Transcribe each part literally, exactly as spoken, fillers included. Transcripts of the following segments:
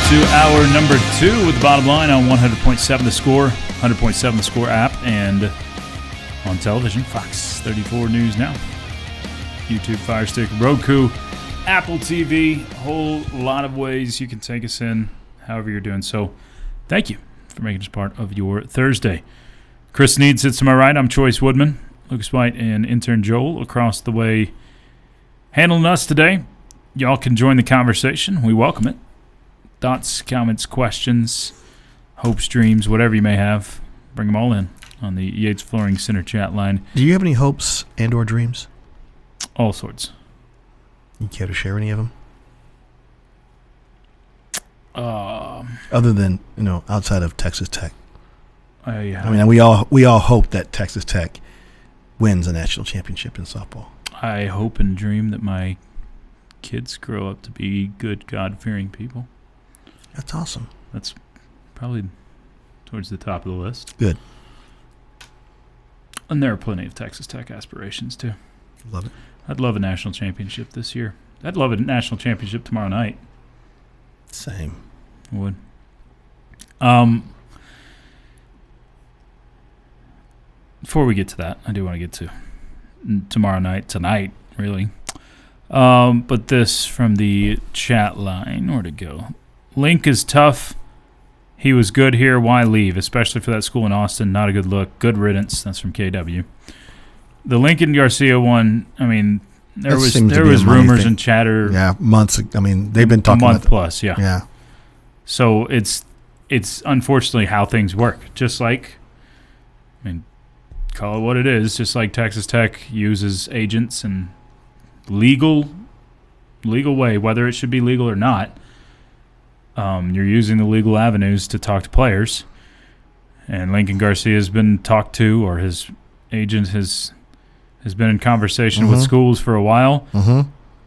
to hour number two with the bottom line on one hundred point seven The Score, one hundred point seven The Score app, and on television, Fox thirty-four News Now, YouTube, Fire Stick, Roku, Apple T V, a whole lot of ways you can take us in, however you're doing. So thank you for making us part of your Thursday. Chris Sneed sits to my right. I'm Choice Woodman. Lucas White and intern Joel across the way handling us today. Y'all can join the conversation. We welcome it. Thoughts, comments, questions, hopes, dreams, whatever you may have, bring them all in on the Yates Flooring Center chat line. Do you have any hopes and or dreams? All sorts. You care to share any of them? Um, Other than, you know, outside of Texas Tech. I, uh, I mean, we all we all hope that Texas Tech wins a national championship in softball. I hope and dream that my kids grow up to be good, God-fearing people. That's awesome. That's probably towards the top of the list. Good. And there are plenty of Texas Tech aspirations, too. Love it. I'd love a national championship this year. I'd love a national championship tomorrow night. Same. I would. Um, before we get to that, I do want to get to tomorrow night, tonight, really. Um, but this from the chat line. Where'd it go? Link is tough. He was good here. Why leave? Especially for that school in Austin. Not a good look. Good riddance. That's from K W. The Lincoln Garcia one, I mean, there That was seems to there be a was money rumors thing. and chatter. Yeah, months. I mean, they've been A talking month about plus, yeah. Yeah. So it's it's unfortunately how things work. Just like, I mean, call it what it is. Just like Texas Tech uses agents and legal legal way, whether it should be legal or not. Um, you're using the legal avenues to talk to players, and Lincoln Garcia has been talked to, or his agent has has been in conversation Mm-hmm. with schools for a while. Mm-hmm.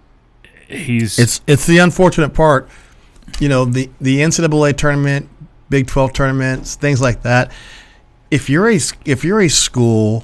He's It's it's the unfortunate part. You know, the, the N C double A tournament, Big twelve tournaments, things like that. If you're a, if you're a school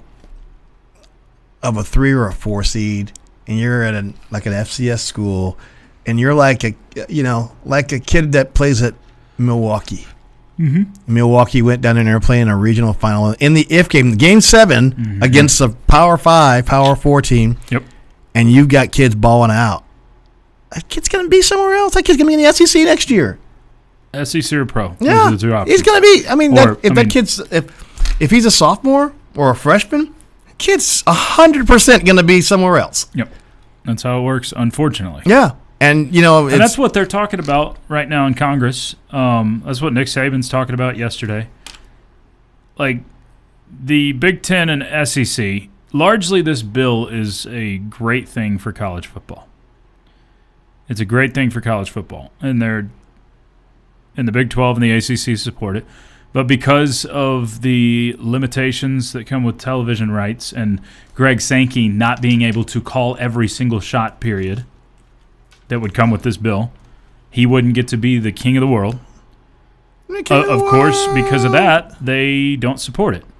of a three or a four seed, and you're at an like an F C S school, and you're like a you know like a kid that plays at Milwaukee. mm-hmm. Milwaukee went down there and they were playing a regional final in the if game, game seven Mhm. against a Power Five, Power Four team. Yep. And you've got kids balling out. That kid's going to be somewhere else. That kid's going to be in the S E C next year. S E C or pro. Those Yeah, are the two options. he's going to be. I mean, Or, that, if I that mean- kid's if if he's a sophomore or a freshman, kid's a hundred percent going to be somewhere else. Yep. That's how it works, unfortunately. Yeah, and you know, it's, And that's what they're talking about right now in Congress. Um, that's what Nick Saban's talking about yesterday. Like, the Big Ten and S E C, largely this bill is a great thing for college football. It's a great thing for college football. And they're and the Big twelve and the A C C support it. But because of the limitations that come with television rights and Greg Sankey not being able to call every single shot period that would come with this bill, he wouldn't get to be the king of the world. Uh, of course, because of that, they don't support it.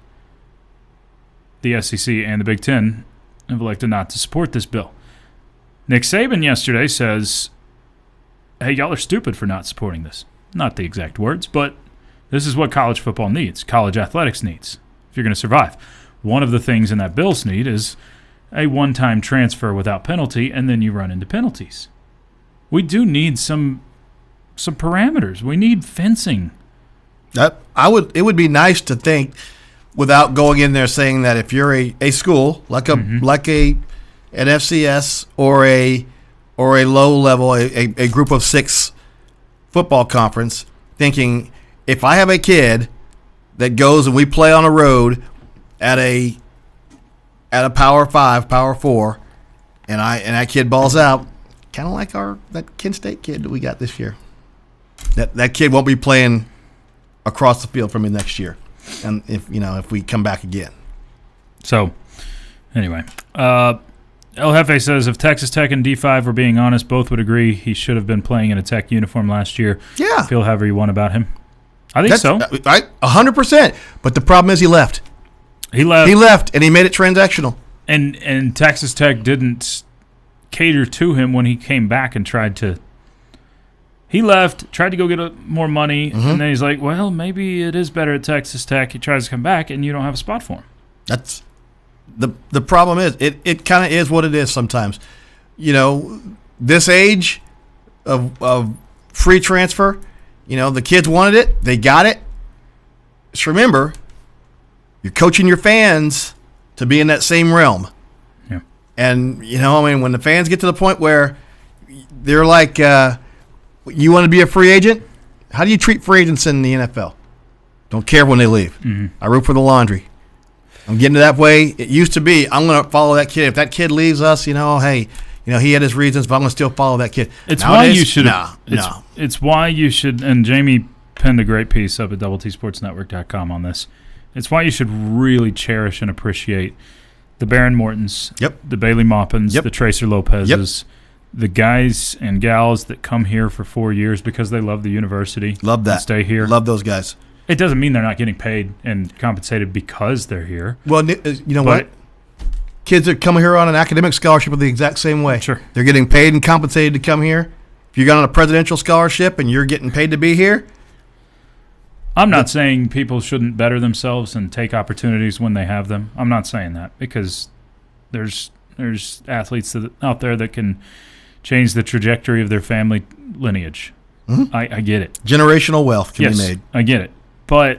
The S E C and the Big Ten have elected not to support this bill. Nick Saban yesterday says, hey, y'all are stupid for not supporting this. Not the exact words, but this is what college football needs, college athletics needs, if you're going to survive. One of the things in that bill's need is a one-time transfer without penalty, and then you run into penalties. We do need some some parameters. We need fencing. That I would. It would be nice to think, without going in there saying that if you're a, a school like a Mhm. like a an F C S or a or a low level a, a, a group of six football conference, thinking if I have a kid that goes and we play on a road at a at a Power Five, Power Four, and I and that kid balls out, kind of like our that Kent State kid that we got this year. That that kid won't be playing across the field from me next year, and if you know if we come back again. So, anyway, uh, El Jefe says if Texas Tech and D five were being honest, both would agree he should have been playing in a Tech uniform last year. Yeah, Feel however you want about him. I think That's, so. I a hundred percent. But the problem is he left. He left, He left, and he made it transactional. and and Texas Tech didn't cater to him when he came back and tried to He left, tried to go get a, more money, Mm-hmm. and then he's like, well, maybe it is better at Texas Tech. He tries to come back, and you don't have a spot for him. That's the the problem is it, it kind of is what it is sometimes. You know, this age of of free transfer, you know, the kids wanted it, they got it. Just remember, you're coaching your fans to be in that same realm. Yeah. And, you know, I mean, when the fans get to the point where they're like, uh, you want to be a free agent? How do you treat free agents in the N F L? Don't care when they leave. Mm-hmm. I root for the laundry. I'm getting to that way. It used to be, I'm going to follow that kid. If that kid leaves us, you know, hey, you know, he had his reasons, but I'm going to still follow that kid. It's Nowadays, why you should. No, it's, no. It's why you should. And Jamie penned a great piece up at double t sports network dot com on this. It's why you should really cherish and appreciate the Baron Mortons, Yep. the Bailey Maupins, Yep. the Tracer Lopez's, the guys and gals that come here for four years because they love the university. Love and that. stay here. Love those guys. It doesn't mean they're not getting paid and compensated because they're here. Well, you know But- what? Kids that come here on an academic scholarship are the exact same way. Sure. They're getting paid and compensated to come here. If you got on a presidential scholarship and you're getting paid to be here, I'm not saying people shouldn't better themselves and take opportunities when they have them. I'm not saying that because there's there's athletes that, out there that can change the trajectory of their family lineage. Mm-hmm. I, I get it. generational wealth can yes, be made. I get it. But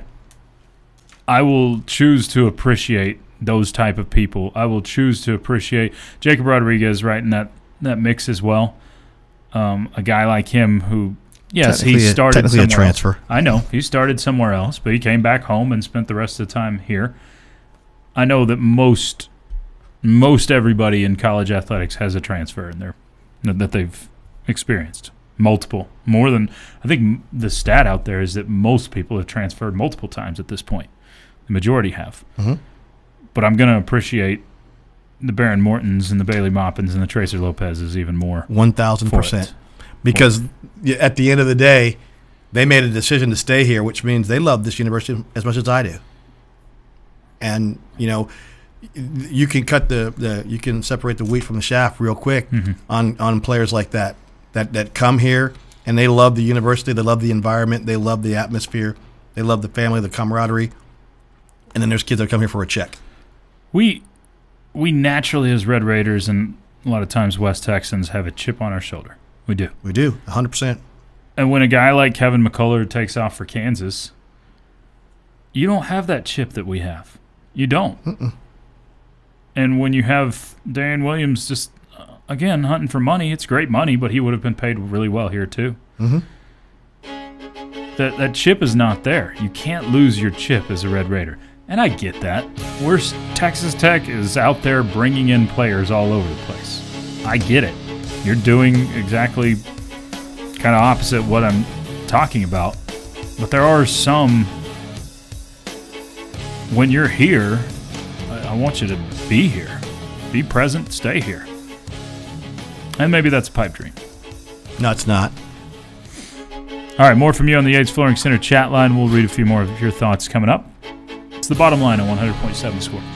I will choose to appreciate those type of people. I will choose to appreciate Jacob Rodriguez right in that, that mix as well. Um, a guy like him who, yes, he Technically a- started technically a somewhere transfer. else. I know. He started somewhere else, but he came back home and spent the rest of the time here. I know that most most everybody in college athletics has a transfer in there that they've experienced. Multiple. More than, I think the stat out there is that most people have transferred multiple times at this point. The majority have. Mm-hmm. But I'm going to appreciate the Baron Mortons and the Bailey Maupins and the Tracer Lopez's even more. one thousand for percent. it. Because y- at the end of the day, they made a decision to stay here, which means they love this university as much as I do. And, you know, y- you can cut the, the you can separate the wheat from the chaff real quick Mhm. on, on players like that, that, that come here and they love the university, they love the environment, they love the atmosphere, they love the family, the camaraderie. And then there's kids that come here for a check. We we naturally, as Red Raiders and a lot of times West Texans, have a chip on our shoulder. We do. We do, one hundred percent. And when a guy like Kevin McCullough takes off for Kansas, you don't have that chip that we have. You don't. Mm-mm. And when you have Darian Williams just, uh, again, hunting for money, it's great money, but he would have been paid really well here too. Mm-hmm. That, that chip is not there. You can't lose your chip as a Red Raider. And I get that. We're, Texas Tech is out there bringing in players all over the place. I get it. You're doing exactly kind of opposite what I'm talking about. But there are some, when you're here, I, I want you to be here. Be present, stay here. And maybe that's a pipe dream. No, it's not. All right, more from you on the Yates Flooring Center chat line. We'll read a few more of your thoughts coming up. It's the bottom line on one hundred point seven Score.